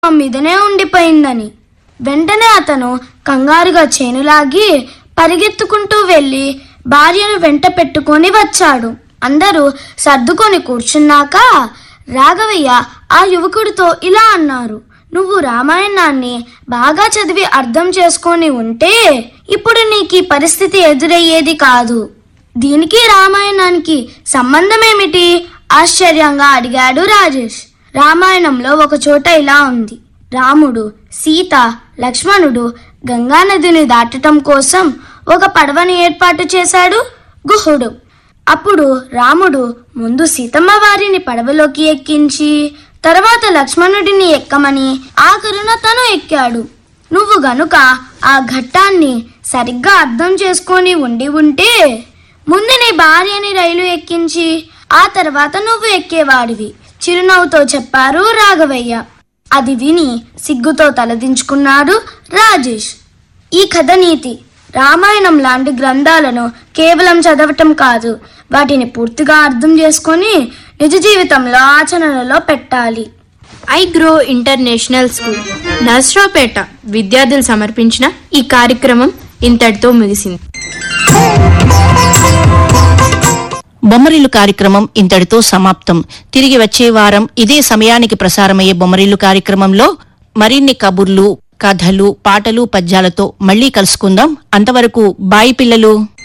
మీదనే ఉండిపోయిందని. వెంటనే అతను కంగారుగా చేనులాగి పరిగెత్తుకుంటూ వెళ్లి భార్యను వెంట పెట్టుకొని వచ్చాడు. అందరూ సర్దుకొని కూర్చున్నాక రాఘవయ్య ఆ యువకుడితో ఇలా అన్నారు, నువ్వు రామాయణాన్ని బాగా చదివి అర్థం చేసుకొని ఉంటే ఇప్పుడు నీకు ఈ పరిస్థితి ఎదురయ్యేది కాదు. దీనికి రామాయణానికి సంబంధమేమిటి? ఆశ్చర్యంగా అడిగాడు రాజేష్. రామాయణంలో ఒక చోట ఇలా ఉంది, రాముడు, సీత, లక్ష్మణుడు గంగానదిని దాటటం కోసం ఒక పడవని ఏర్పాటు చేశాడు గుహుడు. అప్పుడు రాముడు ముందు సీతమ్మ వారిని పడవలోకి ఎక్కించి తర్వాత లక్ష్మణుడిని ఎక్కమని ఆఖరున తను ఎక్కాడు. నువ్వు గనుక ఆ ఘట్టాన్ని సరిగ్గా అర్థం చేసుకొని ఉంటే ముందు నీ భార్యని రైలు ఎక్కించి ఆ తర్వాత నువ్వు ఎక్కేవాడివి, చిరునవ్వుతో చెప్పారు రాఘవయ్య. అది విని సిగ్గుతో తలదించుకున్నాడు రాజేష్. ఈ కథ నీతి, రామాయణం లాంటి గ్రంథాలను కేవలం చదవటం కాదు, వాటిని పూర్తిగా అర్థం చేసుకొని నిజ జీవితంలో ఆచరణలో పెట్టాలి. ఐగ్రో ఇంటర్నేషనల్ స్కూల్ నర్సరావుపేట విద్యార్థులు సమర్పించిన ఈ కార్యక్రమం ఇంతటితో ముగిసింది. బొమ్మరిల్లు కార్యక్రమం ఇంతటితో సమాప్తం. తిరిగి వచ్చే వారం ఇదే సమయానికి ప్రసారమయ్యే బొమ్మరిల్లు కార్యక్రమంలో మరిన్ని కబుర్లు, కథలు, పాటలు, పద్యాలతో మళ్లీ కలుసుకుందాం. అంతవరకు బాయ్ పిల్లలు.